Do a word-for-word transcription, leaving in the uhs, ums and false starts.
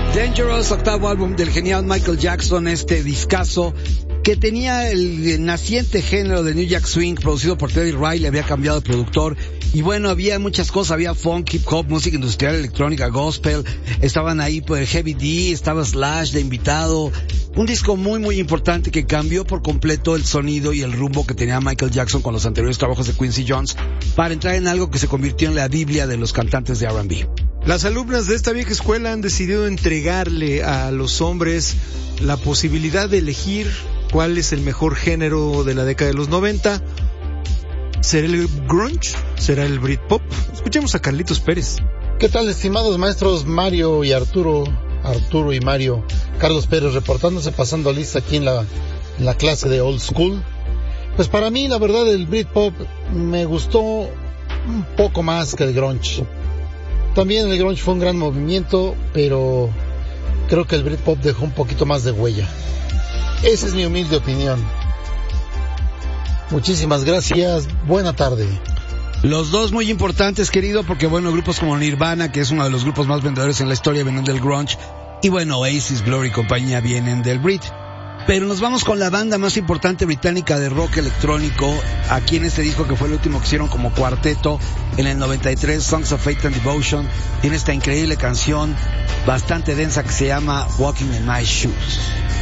Dangerous, octavo álbum del genial Michael Jackson, este discazo que tenía el naciente género de New Jack Swing, producido por Teddy Riley, había cambiado de productor, y bueno, había muchas cosas, había funk, hip hop, música industrial, electrónica, gospel, estaban ahí pues Heavy D, estaba Slash de invitado, un disco muy muy importante que cambió por completo el sonido y el rumbo que tenía Michael Jackson con los anteriores trabajos de Quincy Jones, para entrar en algo que se convirtió en la Biblia de los cantantes de R and B. Las alumnas de esta vieja escuela han decidido entregarle a los hombres la posibilidad de elegir cuál es el mejor género de la década de los noventa. ¿Será el grunge? ¿Será el Britpop? Escuchemos a Carlitos Pérez. ¿Qué tal, estimados maestros Mario y Arturo? Arturo y Mario. Carlos Pérez reportándose, pasando lista aquí en la, en la clase de Old School. Pues para mí, la verdad, el Britpop me gustó un poco más que el grunge. También el grunge fue un gran movimiento, pero creo que el Britpop dejó un poquito más de huella. Esa es mi humilde opinión. Muchísimas gracias, buena tarde. Los dos muy importantes, querido, porque bueno, grupos como Nirvana, que es uno de los grupos más vendedores en la historia, vienen del grunge, y bueno, Oasis, Blur y compañía vienen del Brit. Pero nos vamos con la banda más importante británica de rock electrónico, aquí en este disco que fue el último que hicieron como cuarteto en el noventa y tres, Songs of Faith and Devotion. Tiene esta increíble canción bastante densa que se llama Walking in My Shoes.